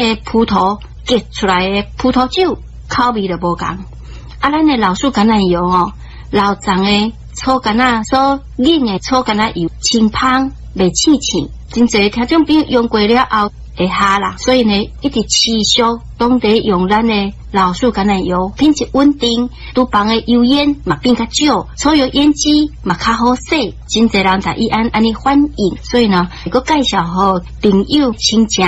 个葡萄结出来的葡萄酒口味就无同。咱的老树橄榄油哦，老长的粗橄榄所引的粗橄榄油清芳袂刺刺，真侪听众朋友用过了后会哈啦，所以呢一直持续当地用咱的老树橄榄油，品质稳定，厨房的油烟嘛变较少，所有烟机嘛较好洗，真侪人在伊安尼反映，所以呢，我介绍好朋友亲情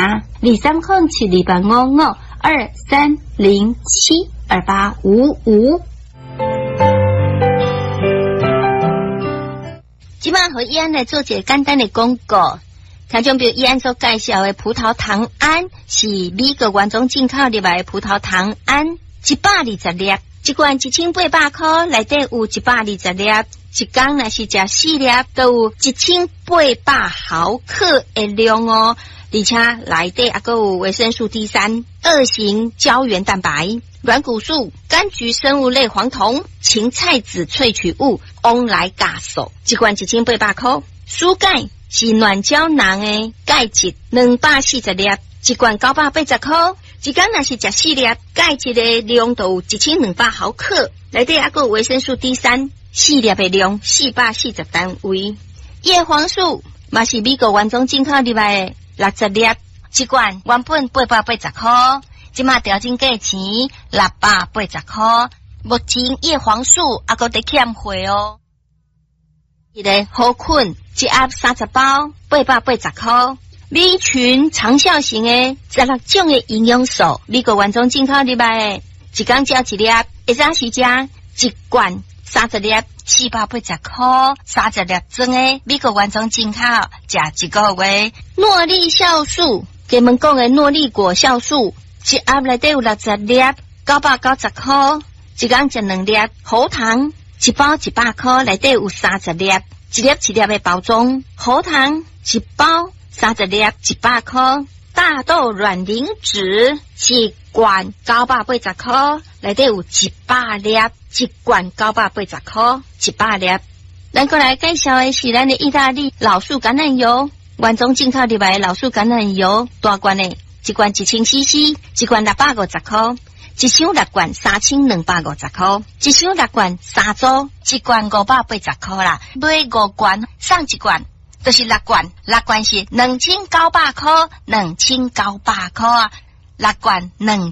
2307285523072855。今晚和伊安来做一个简单的广告。听众朋友，伊安所介绍的葡萄糖胺是美国原装进口入来的葡萄糖胺，120粒，一罐1800块，内底有120粒，一天若是食4粒，都有1800毫克的量哦。而且内底还有维生素 D3、2型胶原蛋白、软骨素、柑橘生物类黄酮、芹菜籽萃取物、翁来嘎素，一罐1800块。蔬钙是软胶囊的钙质240粒，一罐980块。一天若是食4粒，钙质的量就有1200毫克，内底还有维生素 D3， 4粒的量440单位。叶黄素嘛是美国原装进口入来的60粒，一罐原本880块，即马调整价钱680块。目前叶黄素还搁在欠货哦。一个好菌一盒30包880块。米群长效型的16种的营养素，美国原装进口入来的，一天食1粒，会早时食一罐30粒480块，30粒装的美国原装进口，食1个月。诺丽酵素，给们讲的诺丽果酵素，一盒内底有60粒，990块，一天食2粒。喉糖一包100块，内底有30粒，一粒的包装。喉糖一包30粒100块。大豆卵磷脂一罐980块，内底有100粒，一罐980块，100粒。咱过来介绍的是咱的意大利老树橄榄油，原装进口入来的老树橄榄油，大罐的，一罐1000cc， 一罐650块，一箱6罐3250块，一箱6罐3组，一罐580块啦，买5罐送1罐。就是6罐，6罐是2900块，2900块，6罐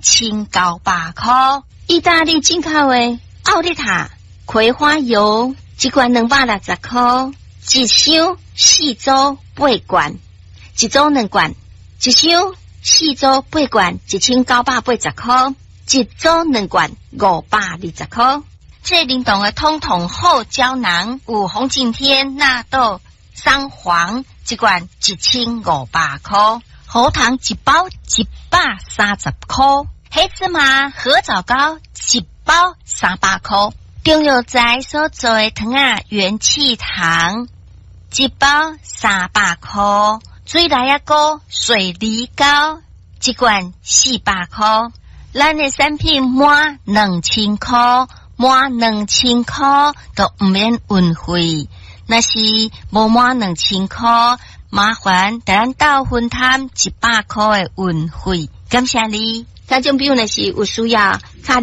2900块。意大利进口的奥利塔葵花油，一罐260块，一箱4组8罐，一组2罐，一箱4组8罐，1980块，一组2罐520块。这灵动的通通后胶囊有红景天、纳豆、桑黄，一罐1500块。喉糖一包130块。黑芝麻合枣糕一包300块。中药材所做的糖啊，元气糖一包300块。水来呀糕、水梨糕一罐400块。咱的产品满2000块，满2000块都不免运费。那是无满2000块，麻烦带咱到分摊100块的运费，感谢你。听众朋友若是有需要，卡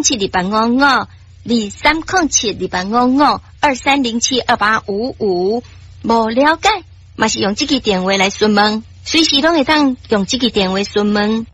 2307285523072855，无了解，嘛是用这个电话来询问，随时拢会当用这个电话询问。